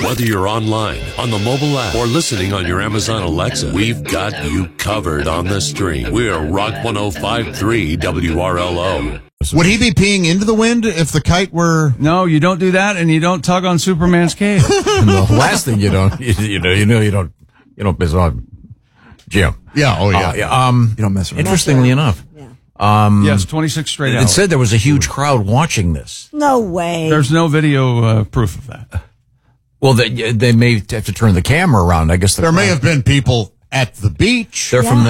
Whether you're online, on the mobile app, or listening on your Amazon Alexa, we've got you covered on the stream. We're Rock 105.3 WRLO. Would he be peeing into the wind if the kite were... No, you don't do that, and you don't tug on Superman's cape. The last thing you don't piss on Jim. Yeah, oh yeah. You don't mess around. Interestingly enough. Yes, 26 straight hours. It said there was a huge crowd watching this. No way. There's no video proof of that. Well, they may have to turn the camera around. I guess there may have been people at the beach. They're from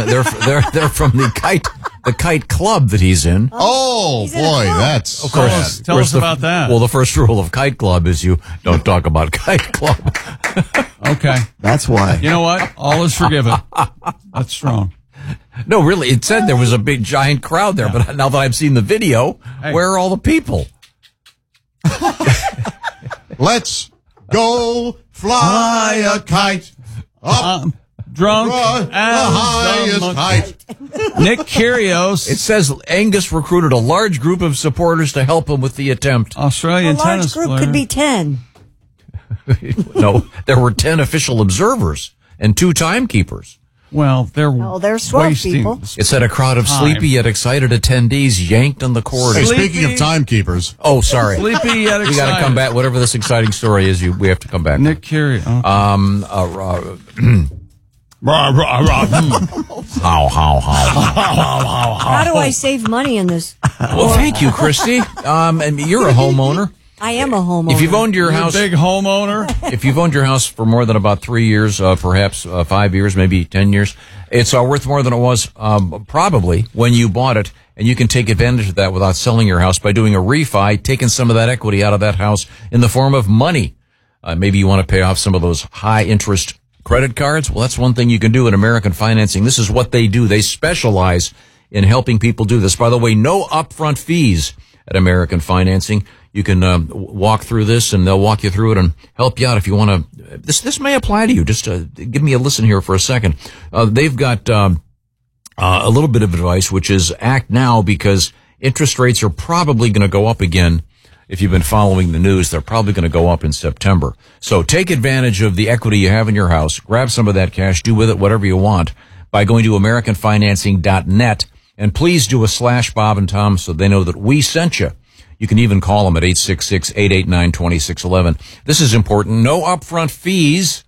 the kite club that he's in. Oh boy, that's of course. Tell us about that. Well, the first rule of kite club is you don't talk about kite club. Okay, that's why. You know what? All is forgiven. That's strong. No, really, it said there was a big giant crowd there, but now that I've seen the video, where are all the people? Let's go fly a kite up. Drunk as the highest height. Nick Kyrgios. It says Angus recruited a large group of supporters to help him with the attempt. Australian tennis player. A large group could be 10. No, there were 10 official observers and 2 timekeepers. Well, they're swell people. It said a crowd of sleepy yet excited attendees yanked on the cord. Hey, speaking of timekeepers. Oh, sorry. Sleepy yet excited. We got to come back. Whatever this exciting story is, we have to come back. Nick Kyrgios. How do I save money in this? Well, thank you, Christy. And you're a homeowner. I am a homeowner. If you've owned your house, big homeowner. If you've owned your house for more than about 3 years, perhaps 5 years, maybe 10 years, it's worth more than it was probably when you bought it. And you can take advantage of that without selling your house by doing a refi, taking some of that equity out of that house in the form of money. Maybe you want to pay off some of those high interest credit cards. Well, that's one thing you can do in American Financing. This is what they do. They specialize in helping people do this. By the way, no upfront fees at American Financing. You can walk through this, and they'll walk you through it and help you out if you want to. This may apply to you. Just give me a listen here for a second. They've got a little bit of advice, which is act now, because interest rates are probably going to go up again. If you've been following the news, they're probably going to go up in September. So take advantage of the equity you have in your house. Grab some of that cash. Do with it whatever you want by going to AmericanFinancing.net. And please do a /Bob and Tom so they know that we sent you. You can even call them at 866-889-2611. This is important. No upfront fees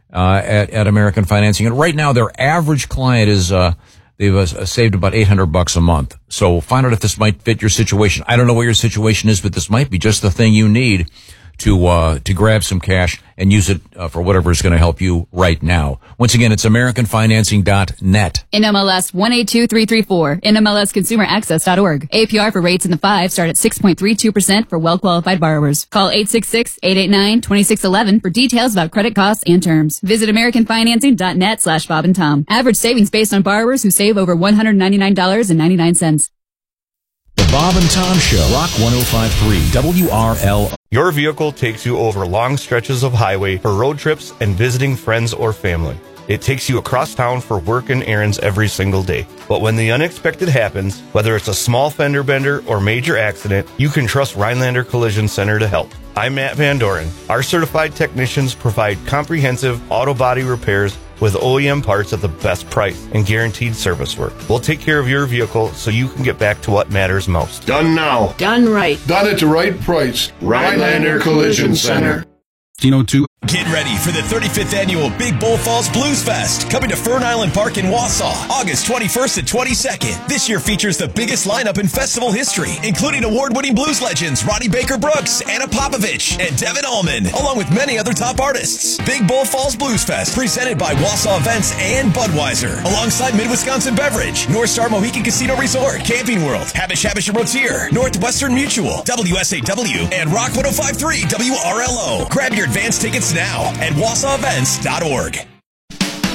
at American Financing. And right now, their average client is they've saved about $800 a month. So find out if this might fit your situation. I don't know what your situation is, but this might be just the thing you need to grab some cash and use it for whatever is going to help you right now. Once again, it's AmericanFinancing.net. NMLS 182334, NMLSConsumerAccess.org. APR for rates in the 5 start at 6.32% for well-qualified borrowers. Call 866-889-2611 for details about credit costs and terms. Visit AmericanFinancing.net /Bob and Tom. Average savings based on borrowers who save over $199.99. The Bob and Tom Show, Rock 105.3 WRL. Your vehicle takes you over long stretches of highway for road trips and visiting friends or family. It takes you across town for work and errands every single day. But when the unexpected happens, whether it's a small fender bender or major accident, you can trust Rhinelander Collision Center to help. I'm Matt Van Doren. Our certified technicians provide comprehensive auto body repairs with OEM parts at the best price and guaranteed service work. We'll take care of your vehicle so you can get back to what matters most. Done now. Done right. Done at the right price. Rhinelander Collision Center. 1902. Get ready for the 35th annual Big Bull Falls Blues Fest, coming to Fern Island Park in Wausau, August 21st and 22nd. This year features the biggest lineup in festival history, including award-winning blues legends Ronnie Baker Brooks, Anna Popovich, and Devin Allman, along with many other top artists. Big Bull Falls Blues Fest, presented by Wausau Events and Budweiser, alongside Mid-Wisconsin Beverage, North Star Mohican Casino Resort, Camping World, Habish and Rotier, Northwestern Mutual, WSAW, and Rock 105.3 WRLO. Grab your advance tickets now at WausauEvents.org.